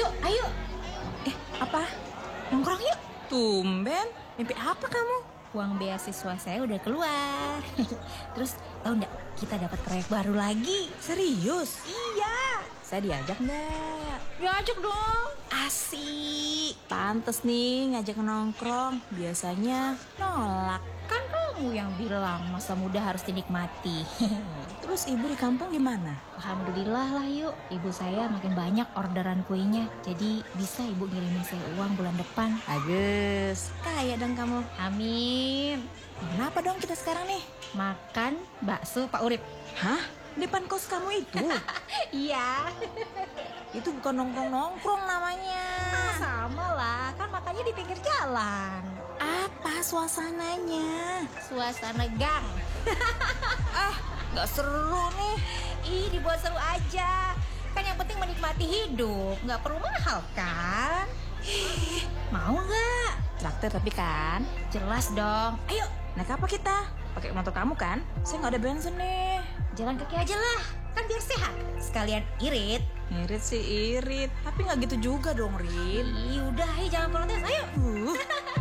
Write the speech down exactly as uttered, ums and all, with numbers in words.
Yuk, ayo. Eh, apa? Nongkrong yuk. Tumben, mimpi apa kamu? Uang beasiswa saya udah keluar. Terus tahu nggak, kita dapat proyek baru lagi. Serius? Iya. Saya diajak nggak? Diajak dong. Asik, pantes nih ngajak nongkrong. Biasanya nolak. Kan kamu yang bilang masa muda harus dinikmati. Terus ibu di kampung gimana? Alhamdulillah lah yuk. Ibu saya makin banyak orderan kuenya. Jadi bisa ibu ngirimin saya uang bulan depan. Bagus, kaya dong kamu. Amin. Kenapa dong kita sekarang nih? Makan bakso Pak Urip. Hah? Depan kos kamu itu? Iya. Itu bukan nongkrong-nongkrong namanya. Ah, sama lah, kan makannya di pinggir jalan. Apa suasananya? Suasana gang. Ah, gak seru nih. Ih, dibuat seru aja. Kan yang penting menikmati hidup, nggak perlu mahal kan? Mau nggak? Traktir tapi kan. Jelas dong. Ayo, Naik apa kita? Pakai motor kamu kan? Saya nggak ada bensin nih. jalan kaki aja lah. Kan biar sehat. Sekalian irit. Irit sih irit, tapi nggak gitu juga dong, Rin. Ih, udah, ayo jangan protes. Ayo. Uh.